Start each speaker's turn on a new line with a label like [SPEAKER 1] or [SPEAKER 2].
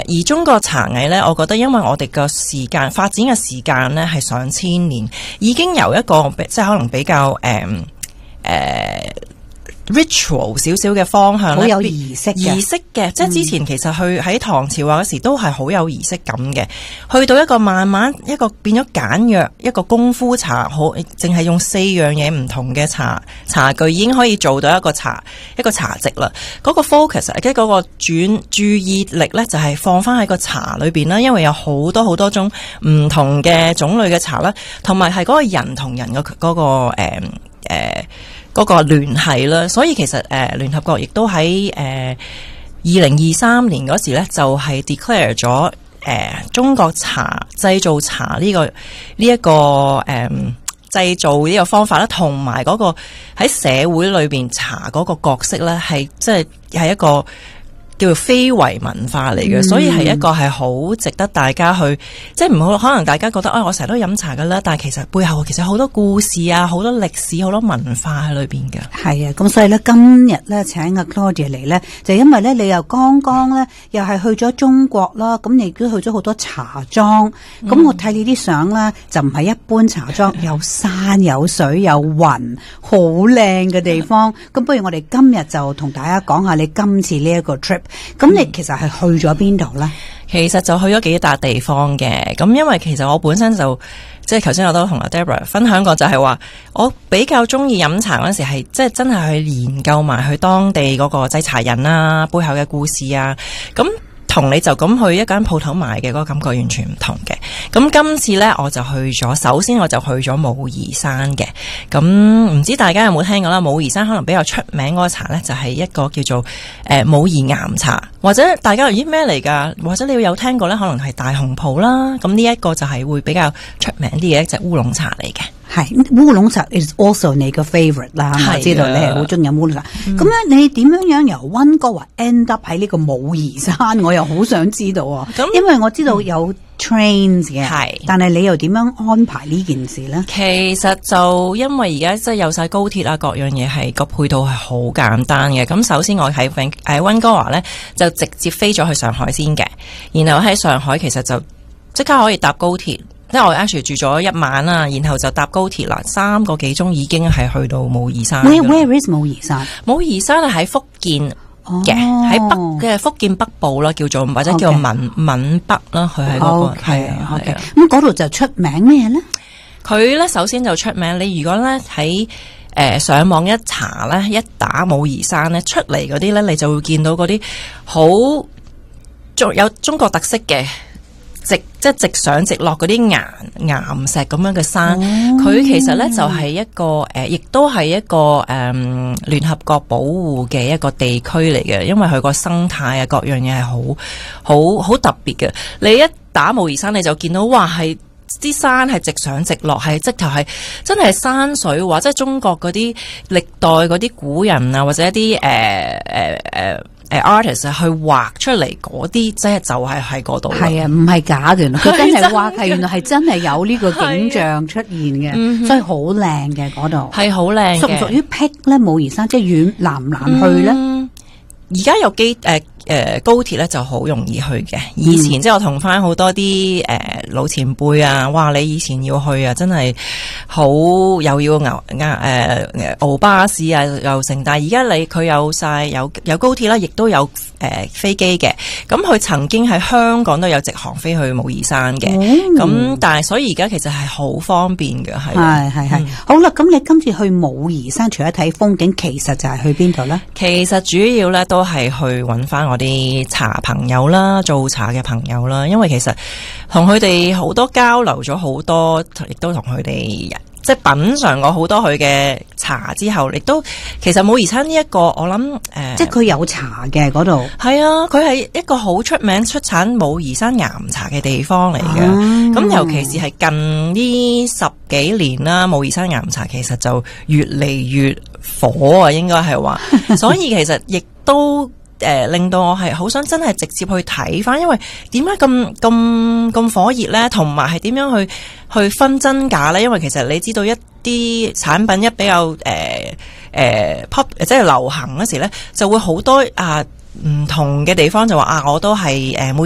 [SPEAKER 1] 而中國茶藝咧，我覺得因為我哋嘅時間發展嘅時間咧係上千年，已經由一個即係可能比較ritual 少少嘅方向，好
[SPEAKER 2] 有儀式
[SPEAKER 1] 嘅，即係之前其實去喺唐朝嗰時都係好有儀式感嘅，去到一個慢慢一個變咗簡約一個功夫茶，好淨係用4樣嘢唔同嘅茶具已經可以做到一個茶席啦。嗰個 focus 即係嗰個注意力咧，就係放翻喺個茶裏邊啦，因為有好多種唔同嘅種類嘅茶啦，同埋係嗰個人同人嘅嗰個聯繫啦，所以其實聯合國亦都喺2023年嗰時咧，就係 declare 咗中國製造茶呢一個製造呢個方法啦，同埋嗰個喺社會裏邊茶嗰個角色咧，係即係一個叫做非遺文化嚟嘅，所以係一個係好值得大家去，即係唔好可能大家覺得我成日都飲茶噶啦，但係其實背後其實好多故事啊，好多歷史，好多文化喺裏邊嘅。係
[SPEAKER 2] 啊，咁所以咧今日咧請阿 Claudia 嚟咧，就因為咧你又剛剛咧又係去咗中國啦，咁你都去咗好多茶莊，咁我睇你啲相咧就唔係一般茶莊，有山有水有雲，好靚嘅地方。咁不如我哋今日就同大家講下你今次呢一個 trip。咁你其實係去咗邊度咧？
[SPEAKER 1] 其實就去咗幾笪地方嘅，咁因為其實我本身就即係頭先我都同阿 Deborah 分享過，就係話我比較中意飲茶嗰陣時係即係真係去研究埋去當地嗰個製茶人啊，背後嘅故事啊，咁同你就咁去一間鋪頭買嘅嗰個感覺完全唔同嘅。咁今次呢，我就去咗，首先我就去咗武夷山嘅。咁唔知大家有冇聽過啦？武夷山可能比較出名嗰個茶呢，就係一個叫做武夷岩茶，或者大家咦咩嚟㗎？或者你有聽過呢？可能係大紅袍啦。咁呢一個就係會比較出名啲嘅一隻烏龍茶嚟嘅。
[SPEAKER 2] 係烏龍茶 is also 你個 favorite 啦，我知道你係好中意飲烏龍茶。咁咧，你點樣由溫哥華 end up 喺呢個武夷山？我又好想知道啊。因為我知道有 trains 嘅，但係你又點樣安排呢件事咧？
[SPEAKER 1] 其實就因為而家即係有晒高鐵啊，各樣嘢係個配套係好簡單嘅。咁首先我喺溫哥華咧就直接飛咗去上海先嘅，然後喺上海其實就即刻可以搭高鐵。即係我 actually 住咗1晚啦，然後就搭高鐵啦，3個幾鐘已經係去到武夷山。
[SPEAKER 2] Where is 武夷山？
[SPEAKER 1] 武夷山係喺福建嘅，喺北嘅福建北部啦，叫做或者叫閩北啦，佢喺嗰個係啊。
[SPEAKER 2] 咁嗰度就出名咩咧？
[SPEAKER 1] 佢咧首先就出名，你如果咧喺上網一查咧，一打武夷山咧出嚟嗰啲咧，你就會見到嗰啲好有中國特色嘅。即係直上直落嗰啲岩石咁樣嘅山，佢其實咧就係一個亦都係一個聯合國保護嘅一個地區嚟嘅，因為佢個生態啊各樣嘢係好特別嘅。你一打武夷山，你就見到哇係啲山係直上直落，係直頭係真係山水畫，即係中國嗰啲歷代嗰啲古人啊，或者一啲artist 去畫出嚟嗰啲，即係就係喺嗰度。係啊，
[SPEAKER 2] 唔係假嘅，佢真係畫，係原來係真係有呢個景象出現嘅，所以好靚嘅嗰度。
[SPEAKER 1] 係好靚嘅。屬唔屬於僻咧？武夷山即係遠難唔難去咧？而家有高鐵咧就好容易去嘅。以前即係我同翻好多啲老前輩啊，哇！你以前要去啊，真係好又要熬巴士啊，又成。但係而家佢有晒有高鐵啦，亦都有飛機嘅。咁佢曾經喺香港都有直航飛去武夷山嘅。咁但係所以而家其實係好方便嘅，係。好啦，咁你今次去武夷山，除咗睇風景，其實就係去邊度咧？其實主要咧都係去揾翻我啲茶朋友啦，做茶嘅朋友啦，因為其實同佢哋好多交流咗好多，亦都同佢哋即係品嘗過好多佢嘅茶之後，亦都其實武夷山呢一個我諗
[SPEAKER 2] 即係佢有茶嘅嗰度。
[SPEAKER 1] 係啊，佢係一個好出名出產武夷山岩茶嘅地方嚟嘅。咁尤其是係近呢10幾年啦，武夷山岩茶其實就越嚟越火啊，應該係話。所以其實亦都令到我係好想真係直接去睇翻，因為點解咁火熱咧？同埋係點樣去分真假咧？因為其實你知道一啲產品一比較pop 即係流行嗰時咧，就會好多唔同嘅地方就話我都係